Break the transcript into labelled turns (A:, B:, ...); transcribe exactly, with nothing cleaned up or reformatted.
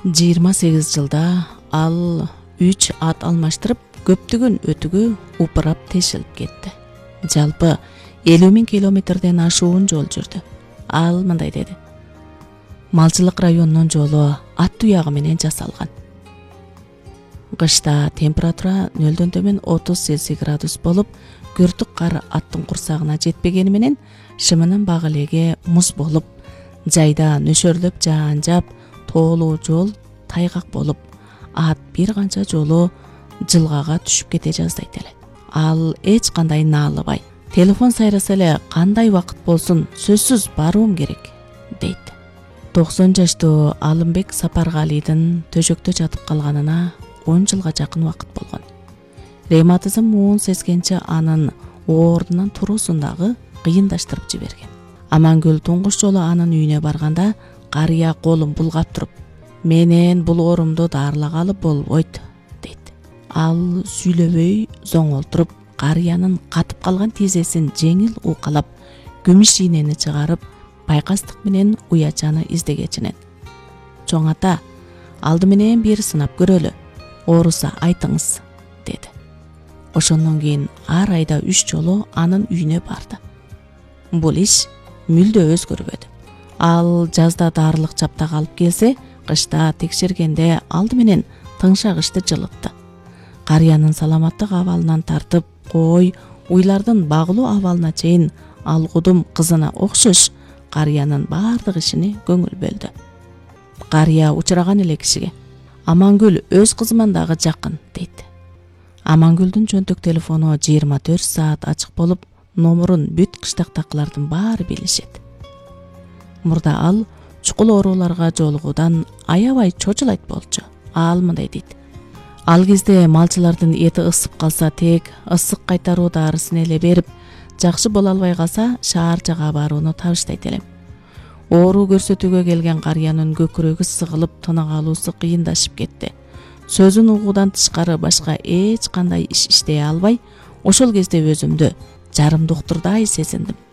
A: жыйырма сегиз жылда ал үч ат алмаштырып көптөгөн өтүгө упурап тешилип кетти. Жалпы элүү миң километрден ашуун жол жүрдү. Ал мындай деди: малчылык районунун жолу ат туягы менен жасалган. Кышта температура нөлдөн төмөн отуз цельсий градус болуп, күртүк кар аттын курсагына жетпегени менен шымынын багы элеге муз болуп, жайда нөшөрлөп жаан жап, тоолуу жол тайгак болуп, ат бир канча жолу жылгага түшүп кете жаздайт эле. Ал эч кандай наалыбай, телефон сайраса эле кандай убакыт болсун сөзсүз баруум керек дейт. токсон жаштуу Алымбек Сапаргалидин төшөктө жатып калганына он жылга жакын убакыт болгон. Ревматизм муун сезгенче анын ордунан туруусун дагы кыйындаштырып жиберген. Амангүл туңгуш жолу анын үйүнө барганда карыя колун булгап туруп: "Менен бул оорумду даарылагалы болбойт" дейт. Ал сүйлөбөй зоңолтуруп, карыянын катып калган тизесин жеңил укалап, күмүш ийнени чыгарып, пайкастык менен уячаны издегечинен: "Чоң ата, алды менен бир сынап көрөлү. Ооруса айтыңыз" деди. Ошондон кийин ар айда үч жолу анын үйүнө барды. Бул иш мүлдө өзгөрбөдү. Ал жазда дарылык чаптак алып келсе, кышта текшергенде алды менен тыңшагычты жылытты. Карыянын саламаттык абалынан тартып, кой, уйлардын багылуу абалына чейин алгудум кызына окшош карыянын бардык ишине көңүл бөлдү. Карыя учураган эле кишиге: "Амангүл өз кызыман дагы жакын" дейт. Амангүлдүн жөнтөк телефону жыйырма төрт саат ачык болуп, номурун бүт кыштактакылардын баары билишет. Мурда ал чукул ооруларга жолугуудан аябай чочулайт болчу. Ал мындай дейт: "Ал кезде малчылардын эти ысып калса тек ысык кайтаруу дарысын эле берип, жакшы боло албай калса шаарчага барууну табыштайт элем. Оору көрсөтүүгө келген карыянын көкүрөгү сыгылып, тынык алуусу кыйындашып кетти. Сөзүн угуудан тышкары башка эч кандай иш иштей албай, ошол кезде өзүмдү жарым доктурдай сезиндим"